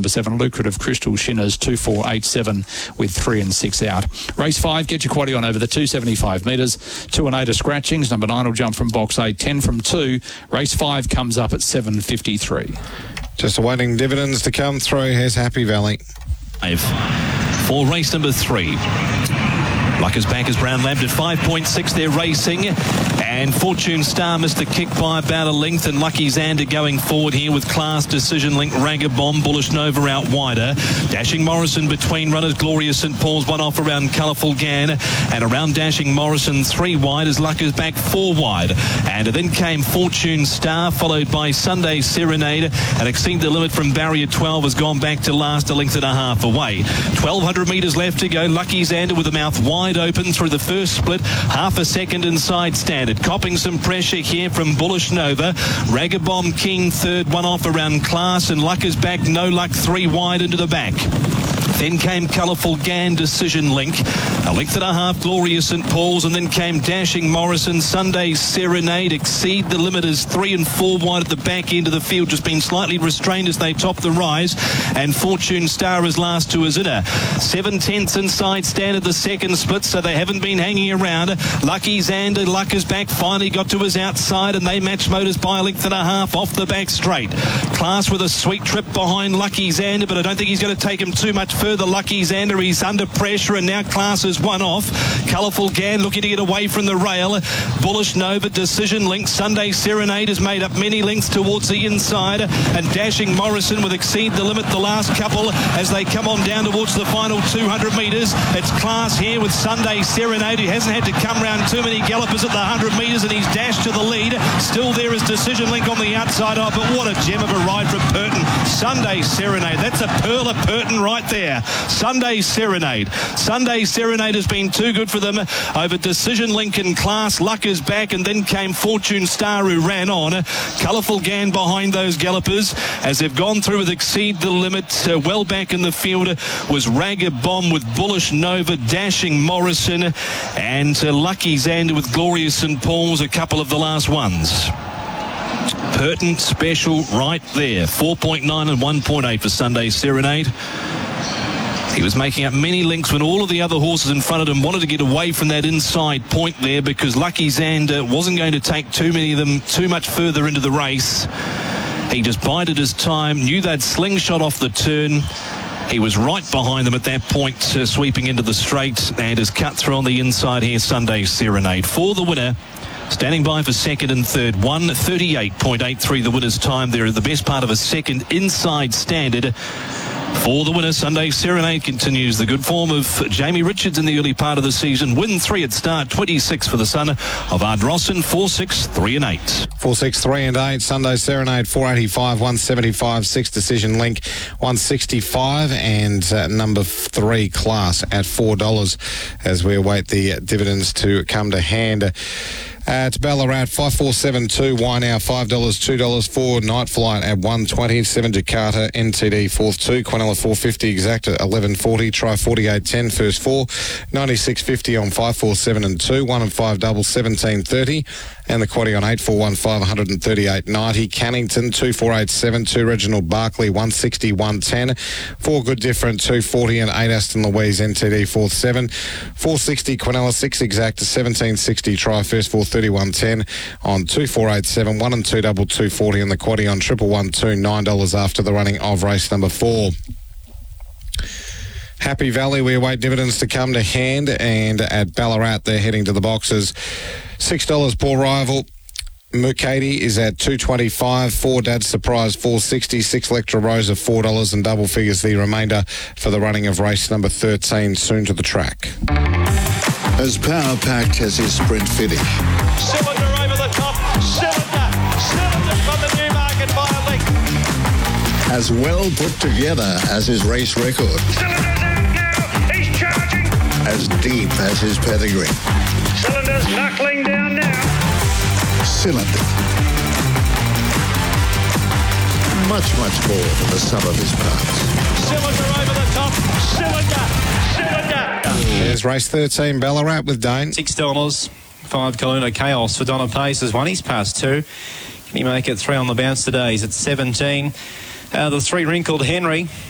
number 7, Lucrative Crystal Shinners, 2-4-8-7 with 3 and 6 out. Race 5, get your quaddy on over the 275 metres. 2 and 8 are scratchings. Number 9 will jump from box 8, 10 from 2. Race 5 comes up at 7.53. Just awaiting dividends to come through. Here's Happy Valley. For race number 3. Luck is back as Brown lapped at 5.6. They're racing. And Fortune Star missed the kick by about a length. And Lucky Xander going forward here with Class, Decision Link, Ragged Bomb, Bullish Nova out wider. Dashing Morrison between runners. Glorious St. Paul's one off around Colourful Gan. And around Dashing Morrison 3 wide as Luck is back 4 wide. And then came Fortune Star, followed by Sunday Serenade. And Exceed the Limit from barrier 12 has gone back to last a length and a half away. 1,200 metres left to go. Lucky Xander with the mouth wide open through the first split, half a second inside Standard, copping some pressure here from Bullish Nova. Ragged Bomb King third, one off around Class, and Luck is back, No Luck 3 wide into the back. Then came Colourful Gan, Decision Link, a length and a half, Glorious St. Paul's, and then came Dashing Morrison, Sunday Serenade, Exceed the Limit is 3 and 4 wide at the back end of the field, just been slightly restrained as they top the rise, and Fortune Star is last to his inner. 7/10 inside Standard, the second split, so they haven't been hanging around. Lucky Xander, Luck is back, finally got to his outside, and they match Motors by a length and a half off the back straight. Class with a sweet trip behind Lucky Xander, but I don't think he's going to take him too much further. Lucky Xander, he's under pressure, and now Class is one off. Colourful Gan looking to get away from the rail. Bullish Nova, Decision Link, Sunday Serenade has made up many lengths towards the inside, and Dashing Morrison with Exceed the Limit the last couple as they come on down towards the final 200 metres. It's Class here with Sunday Serenade, who hasn't had to come round too many gallopers at the 100 metres, and he's dashed to the lead. Still there is Decision Link on the outside. Oh, but what a gem of a ride from Purton. Sunday Serenade, that's a pearl of Purton right there. Sunday Serenade. Sunday Serenade has been too good for them over Decision Link and Class. Luck is back, and then came Fortune Star, who ran on. Colourful Gan behind those gallopers as they've gone through with Exceed the Limit. Well back in the field was Ragged Bomb with Bullish Nova, Dashing Morrison, and Lucky Xander with Glorious St. Paul's, a couple of the last ones. Purton special right there. 4.9 and 1.8 for Sunday Serenade. He was making up many links when all of the other horses in front of him wanted to get away from that inside point there, because Lucky Xander wasn't going to take too many of them too much further into the race. He just bided his time, knew they'd slingshot off the turn. He was right behind them at that point, sweeping into the straight, and has cut through on the inside here, Sunday Serenade. For the winner, standing by for second and third, 1:38.83 the winner's time there, the best part of a second inside Standard. For the winner, Sunday Serenade continues the good form of Jamie Richards in the early part of the season. Win 3 at start, 26 for the son of Ardrossan, 4, 6, 3 and 8. 4, 6, 3 and 8. Sunday Serenade, 485, 175. 6 Decision Link, 165. And number 3 Class at $4 as we await the dividends to come to hand. At Ballarat, 5472, Wainou, $5, $2 for Night Flight at 120, 7 Jakarta, NTD, fourth 2, Quinella 450, Exacta 1140, try 4810, first 4, 9650 on 547 and 2, 1 and 5 double, 1730, and the quaddy on 8415, 138.90, Cannington 2487, 2 Reginald Barkley 160, 110, 4 Good Different 240 and 8 Aston Louise, NTD, fourth 7, 460 Quinella, 6 Exacta, 1760, try first 4, 3110 on 2487, 1 and 2 double, 240, and the quaddy on 1112, $9 after the running of race number 4. Happy Valley, we await dividends to come to hand, and at Ballarat they're heading to the boxes. $6 Poor Rival. Mercady is at $2.25, 4 Dad's Surprise $4.60, 6 Electra Rosa $4, and double figures the remainder for the running of race number 13, soon to the track. As power-packed as his sprint finish. Cylinder over the top, cylinder from the Newmarket by a length. As well put together as his race record. Cylinder's out now, he's charging. As deep as his pedigree. Cylinder's knuckling down now. Cylinder. Much, much more than the sum of his parts. Cylinder over the top, cylinder. There's race 13, Ballarat with Dane. $6, 5 Kaluna Chaos for Donna Pace has won. He's past 2. Can he make it 3 on the bounce today? He's at 17. The 3 Wrinkled Henry